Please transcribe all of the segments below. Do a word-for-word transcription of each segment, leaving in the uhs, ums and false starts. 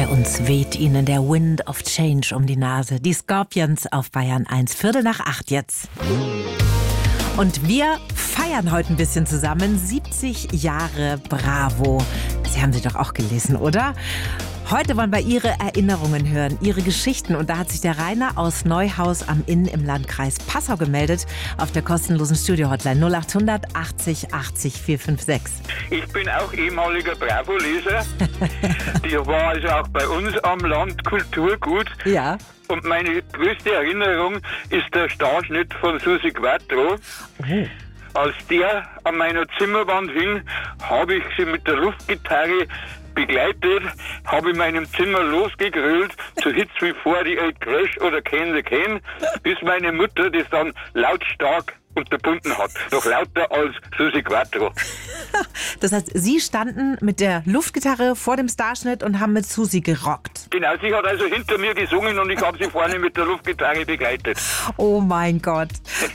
Bei uns weht Ihnen der Wind of Change um die Nase. Die Scorpions auf Bayern eins. Viertel nach acht jetzt. Und wir feiern heute ein bisschen zusammen. siebzig Jahre Bravo. Sie haben sie doch auch gelesen, oder? Heute wollen wir Ihre Erinnerungen hören, Ihre Geschichten. Und da hat sich der Rainer aus Neuhaus am Inn im Landkreis Passau gemeldet auf der kostenlosen Studio-Hotline null acht hundert achtzig achtzig vier fünf sechs. Ich bin auch ehemaliger Bravo-Leser. Die war also auch bei uns am Land Kulturgut. Ja. Und meine größte Erinnerung ist der Starschnitt von Susi Quattro. Oh. Als der an meiner Zimmerwand hing, habe ich sie mit der Luftgitarre begleitet, habe in meinem Zimmer losgegrölt zu Hits wie forty-eight Crash oder Can the Can, bis meine Mutter das dann lautstark unterbunden hat. Noch lauter als Susi Quattro. Das heißt, Sie standen mit der Luftgitarre vor dem Starschnitt und haben mit Susi gerockt. Genau, sie hat also hinter mir gesungen und ich habe sie vorne mit der Luftgitarre begleitet. Oh mein Gott.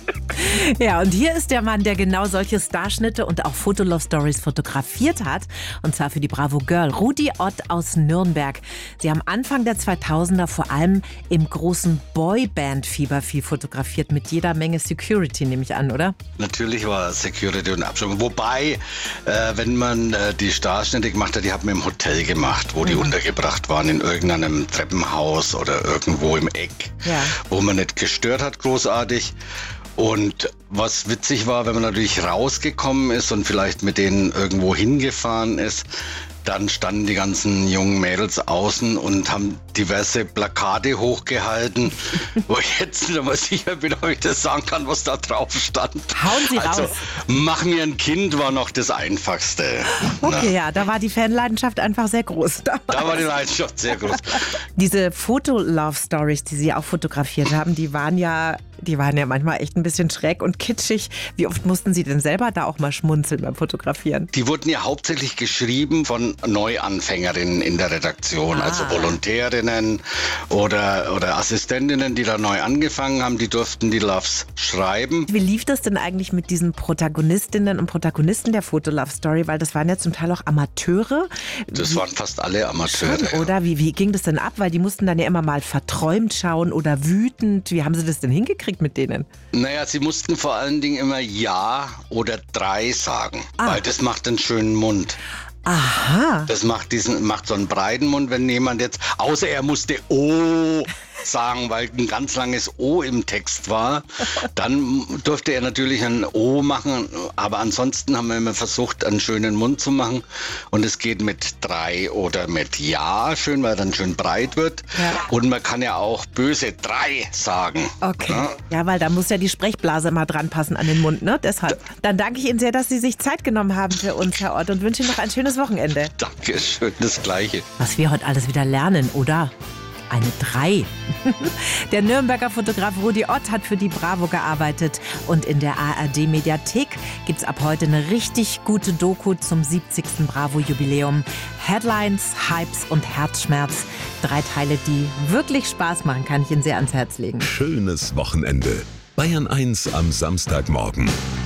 Ja, und hier ist der Mann, der genau solche Starschnitte und auch Fotolove-Stories fotografiert hat. Und zwar für die Bravo Girl, Rudi Ott aus Nürnberg. Sie haben Anfang der zweitausender vor allem im großen Boyband-Fieber viel fotografiert, mit jeder Menge Security, nehme ich an, oder? Natürlich war Security und Abschirmung. Wobei, äh, wenn man äh, die Starschnitte gemacht hat, die haben wir im Hotel gemacht, wo mhm. die untergebracht waren, in irgendeinem Treppenhaus oder irgendwo im Eck, ja. wo man nicht gestört hat, großartig. Und was witzig war, wenn man natürlich rausgekommen ist und vielleicht mit denen irgendwo hingefahren ist, dann standen die ganzen jungen Mädels außen und haben diverse Plakate hochgehalten, wo ich jetzt nicht mal sicher bin, ob ich das sagen kann, was da drauf stand. Hauen Sie also, raus. Mach mir ein Kind war noch das Einfachste. Okay, Na. ja, da war die Fanleidenschaft einfach sehr groß. Da war die Leidenschaft sehr groß. Diese Foto-Love-Stories, die Sie auch fotografiert haben, die waren ja, die waren ja manchmal echt ein bisschen schräg und kitschig. Wie oft mussten Sie denn selber da auch mal schmunzeln beim Fotografieren? Die wurden ja hauptsächlich geschrieben von Neuanfängerinnen in der Redaktion, ah. also Volontärinnen oder, oder Assistentinnen, die da neu angefangen haben, die durften die Loves schreiben. Wie lief das denn eigentlich mit diesen Protagonistinnen und Protagonisten der Foto-Love-Story? Weil das waren ja zum Teil auch Amateure. Das waren fast alle Amateure. Schon, oder? Wie, wie ging das denn ab? Weil die mussten dann ja immer mal verträumt schauen oder wütend. Wie haben Sie das denn hingekriegt mit denen? Naja, sie mussten vor allen Dingen immer Ja oder Drei sagen, ah. weil das macht einen schönen Mund. Aha. Das macht diesen, macht so einen breiten Mund, wenn jemand jetzt, außer er musste O sagen, weil ein ganz langes O im Text war, dann durfte er natürlich ein O machen, aber ansonsten haben wir immer versucht, einen schönen Mund zu machen und es geht mit Drei oder mit Ja schön, weil er dann schön breit wird ja. und man kann ja auch böse Drei sagen. Okay, ja? ja, weil da muss ja die Sprechblase mal dran passen an den Mund, ne? Deshalb. Dann danke ich Ihnen sehr, dass Sie sich Zeit genommen haben für uns, Herr Ott, und wünsche Ihnen noch ein schönes Wochenende. Dankeschön, das Gleiche. Was wir heute alles wieder lernen, oder? Eine drei. Der Nürnberger Fotograf Rudi Ott hat für die Bravo gearbeitet. Und in der A R D-Mediathek gibt's ab heute eine richtig gute Doku zum siebzigsten Bravo-Jubiläum. Headlines, Hypes und Herzschmerz. Drei Teile, die wirklich Spaß machen, kann ich Ihnen sehr ans Herz legen. Schönes Wochenende. Bayern eins am Samstagmorgen.